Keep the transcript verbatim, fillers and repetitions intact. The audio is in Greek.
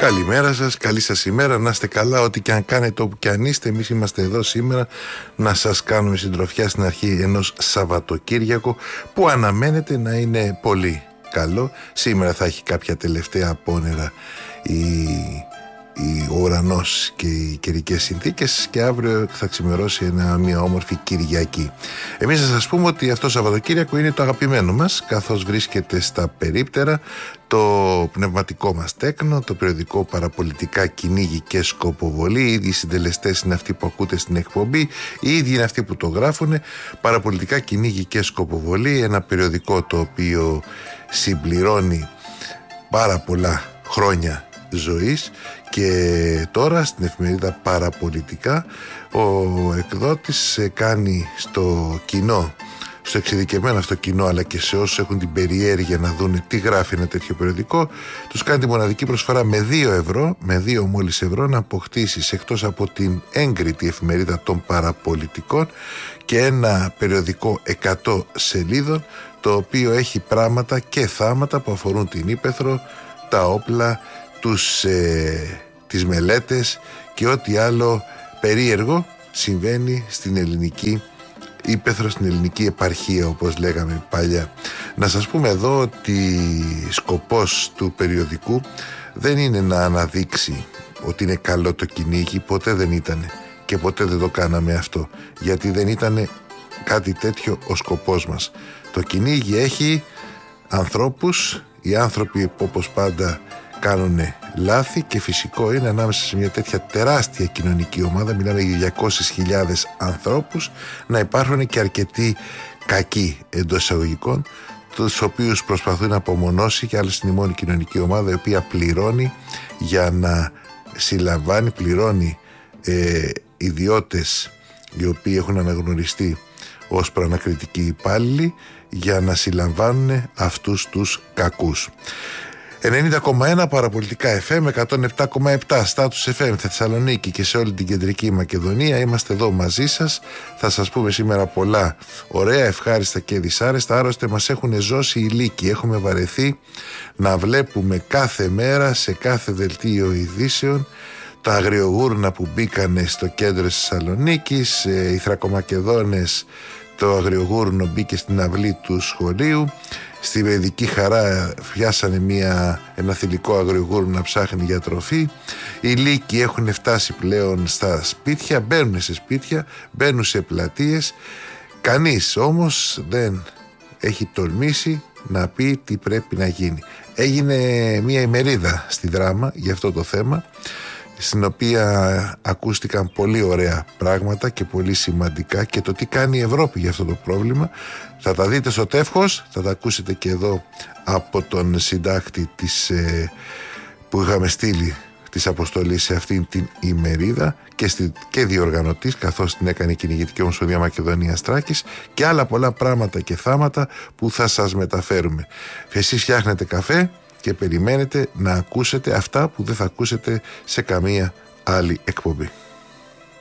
Καλημέρα σας, καλή σας ημέρα, να είστε καλά, ό,τι και αν κάνετε, όπου και αν είστε. Εμείς είμαστε εδώ σήμερα να σας κάνουμε συντροφιά στην αρχή ενός Σαββατοκύριακου που αναμένεται να είναι πολύ καλό. Σήμερα θα έχει κάποια τελευταία απόνερα η... ο ουρανός και οι καιρικές συνθήκες και αύριο θα ξημερώσει ένα, μια όμορφη Κυριακή. Εμείς θα σας πούμε ότι αυτό το Σαββατοκύριακο είναι το αγαπημένο μας, καθώς βρίσκεται στα περίπτερα το πνευματικό μας τέκνο, το περιοδικό Παραπολιτικά Κυνήγι και Σκοποβολή. Οι ίδιοι συντελεστές είναι αυτοί που ακούτε στην εκπομπή, οι ίδιοι είναι αυτοί που το γράφουν. Παραπολιτικά Κυνήγι και Σκοποβολή, ένα περιοδικό το οποίο συμπληρώνει πάρα πολλά χρόνια ζωής, και τώρα στην εφημερίδα Παραπολιτικά ο εκδότης κάνει στο κοινό, στο εξειδικευμένο αυτό κοινό, αλλά και σε όσους έχουν την περιέργεια να δουν τι γράφει ένα τέτοιο περιοδικό, τους κάνει τη μοναδική προσφορά με δύο ευρώ, με δύο μόλις ευρώ, να αποκτήσεις εκτός από την έγκριτη εφημερίδα των Παραπολιτικών και ένα περιοδικό εκατό σελίδων, το οποίο έχει πράγματα και θάματα που αφορούν την ύπαιθρο, τα όπλα, τους, ε, τις μελέτες και ό,τι άλλο περίεργο συμβαίνει στην ελληνική ύπαιθρο, στην ελληνική επαρχία, όπως λέγαμε παλιά. Να σας πούμε εδώ ότι σκοπός του περιοδικού δεν είναι να αναδείξει ότι είναι καλό το κυνήγι, ποτέ δεν ήταν και ποτέ δεν το κάναμε αυτό, γιατί δεν ήταν κάτι τέτοιο ο σκοπός μας. Το κυνήγι έχει ανθρώπους, οι άνθρωποι όπως πάντα κάνουν λάθη και φυσικό είναι ανάμεσα σε μια τέτοια τεράστια κοινωνική ομάδα, μιλάμε για διακόσιες χιλιάδες ανθρώπους, να υπάρχουν και αρκετοί κακοί εντός εισαγωγικών, τους οποίους προσπαθούν να απομονώσει, και άλλως είναι η μόνη κοινωνική ομάδα η οποία πληρώνει για να συλλαμβάνει, πληρώνει ε, ιδιώτες οι οποίοι έχουν αναγνωριστεί ως προανακριτικοί υπάλληλοι για να συλλαμβάνουν αυτούς τους κακούς. ενενήντα κόμμα ένα Παραπολιτικά εφ εμ, εκατόν επτά κόμμα επτά Status εφ εμ Θεσσαλονίκη και σε όλη την κεντρική Μακεδονία. Είμαστε εδώ μαζί σας. Θα σας πούμε σήμερα πολλά ωραία, ευχάριστα και δυσάρεστα. Άρρωστε μας έχουν ζώσει οι λύκοι. Έχουμε βαρεθεί να βλέπουμε κάθε μέρα σε κάθε δελτίο ειδήσεων τα αγριογούρνα που μπήκανε στο κέντρο της Θεσσαλονίκης, οι Θρακομακεδόνες, το αγριογούρνο μπήκε στην αυλή του σχολείου. Στη Παιδική Χαρά φτιάσανε μια, ένα θηλυκό αγριογούρνο να ψάχνει για τροφή. Οι λύκοι έχουν φτάσει πλέον στα σπίτια, μπαίνουν σε σπίτια, μπαίνουν σε πλατείες. Κανείς όμως δεν έχει τολμήσει να πει τι πρέπει να γίνει. Έγινε μια ημερίδα στη Δράμα για αυτό το θέμα, στην οποία ακούστηκαν πολύ ωραία πράγματα και πολύ σημαντικά, και το τι κάνει η Ευρώπη για αυτό το πρόβλημα. Θα τα δείτε στο τεύχος, θα τα ακούσετε και εδώ από τον συντάκτη της, ε, που είχαμε στείλει της αποστολής σε αυτήν την ημερίδα και, στη, και διοργανωτής, καθώς την έκανε η Κυνηγητική Ομοσπονδία Μακεδονίας Τράκης, και άλλα πολλά πράγματα και θάματα που θα σας μεταφέρουμε. Εσείς φτιάχνετε καφέ και περιμένετε να ακούσετε αυτά που δεν θα ακούσετε σε καμία άλλη εκπομπή.